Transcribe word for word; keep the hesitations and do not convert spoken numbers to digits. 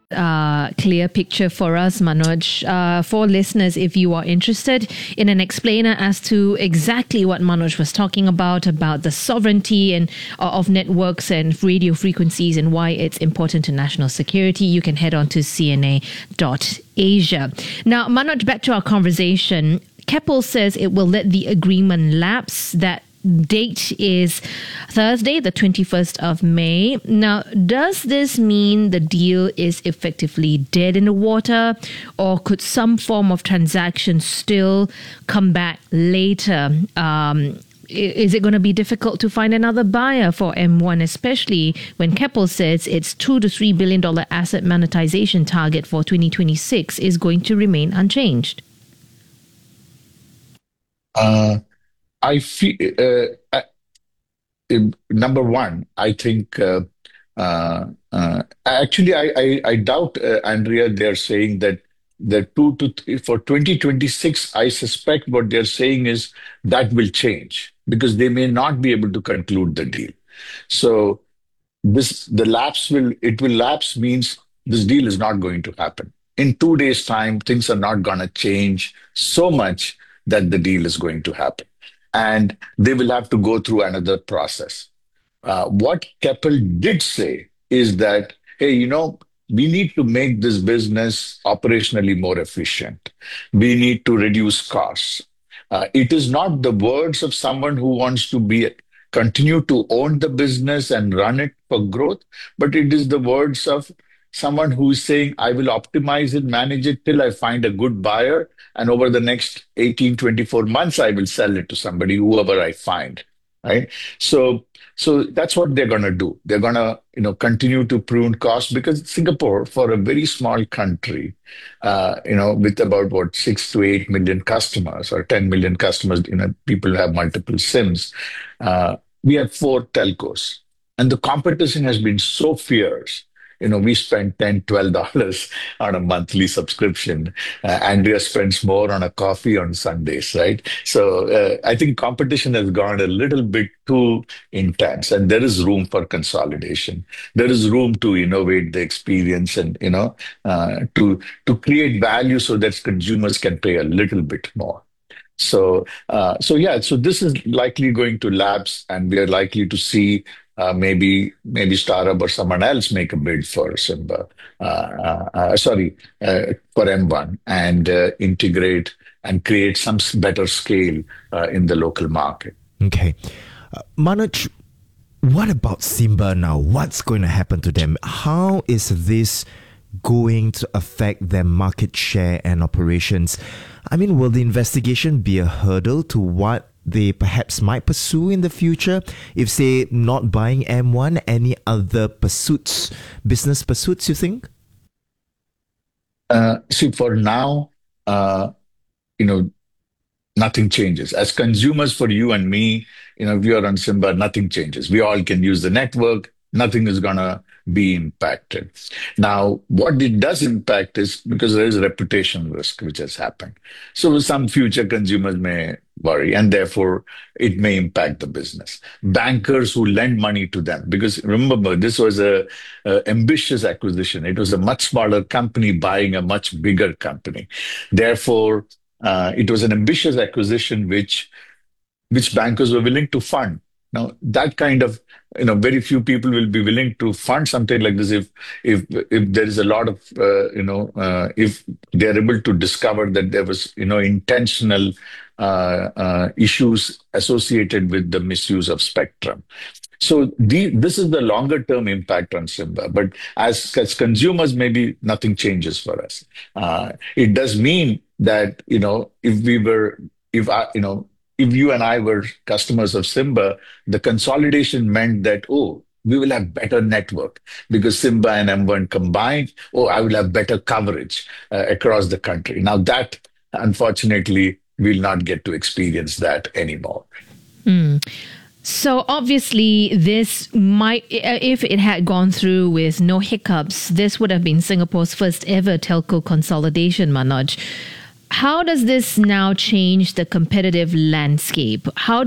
uh, clear picture for us, Manoj. Uh, for listeners, if you are interested in an explainer as to exactly what Manoj was talking about, about the sovereignty and uh, of networks and radio frequencies and why it's important to national security, you can head on to c n a dot asia. Now, Manoj, back to our conversation. Keppel says it will let the agreement lapse. That date is Thursday, the twenty-first of May. Now, does this mean the deal is effectively dead in the water, or could some form of transaction still come back later? Um, is it going to be difficult to find another buyer for M one, especially when Keppel says its two to three billion dollar asset monetization target for twenty twenty-six is going to remain unchanged? Uh, I feel, uh, uh, number one, I think, uh, uh, uh, actually, I, I, I doubt, uh, Andrea, they're saying that the two to three, for twenty twenty-six, I suspect what they're saying is that will change because they may not be able to conclude the deal. So this, the lapse will, it will lapse means this deal is not going to happen. In two days' time, things are not going to change so much that the deal is going to happen. And they will have to go through another process. Uh, what Keppel did say is that, hey, you know, we need to make this business operationally more efficient. We need to reduce costs. Uh, it is not the words of someone who wants to be continue to own the business and run it for growth, but it is the words of someone who is saying, I will optimize it, manage it till I find a good buyer. And over the next eighteen, twenty-four months, I will sell it to somebody, whoever I find. Right. So, so that's what they're going to do. They're going to, you know, continue to prune costs because Singapore, for a very small country, uh, you know, with about what, six to eight million customers or ten million customers, you know, people have multiple SIMs. Uh, we have four telcos and the competition has been so fierce. You know, we spend ten, twelve dollars on a monthly subscription. Uh, Andrea spends more on a coffee on Sundays, right? So uh, I think competition has gone a little bit too intense and there is room for consolidation. There is room to innovate the experience and, you know, uh, to, to create value so that consumers can pay a little bit more. So, uh, so yeah, so this is likely going to lapse and we are likely to see Uh, maybe maybe Starhub or someone else make a bid for Simba, uh, uh, uh, sorry, uh, for M one and uh, integrate and create some better scale uh, in the local market. Okay. Uh, Manoj, what about Simba now? What's going to happen to them? How is this going to affect their market share and operations? I mean, will the investigation be a hurdle to what they perhaps might pursue in the future? If, say, not buying M one, any other pursuits, business pursuits, you think? Uh, see, for now, uh, you know, nothing changes. As consumers, for you and me, you know, if you're on Simba, nothing changes. We all can use the network. Nothing is going to be impacted. Now, what it does impact is because there is a reputation risk which has happened. So some future consumers may worry and therefore it may impact the business. Bankers who lend money to them, because remember, this was a, a ambitious acquisition. It was a much smaller company buying a much bigger company. Therefore, uh, it was an ambitious acquisition which, which bankers were willing to fund. Now, that kind of, you know, very few people will be willing to fund something like this if if if there is a lot of, uh, you know, uh, if they're able to discover that there was, you know, intentional uh, uh, issues associated with the misuse of spectrum. So the, this is the longer term impact on Simba. But as, as consumers, maybe nothing changes for us. Uh, it does mean that, you know, if we were, if I, you know, if you and I were customers of Simba, the consolidation meant that, oh, we will have better network because Simba and M one combined, oh, I will have better coverage uh, across the country. Now that, unfortunately, we'll not get to experience that anymore. Mm. So obviously this might, if it had gone through with no hiccups, this would have been Singapore's first ever telco consolidation, Manoj. How does this now change the competitive landscape? How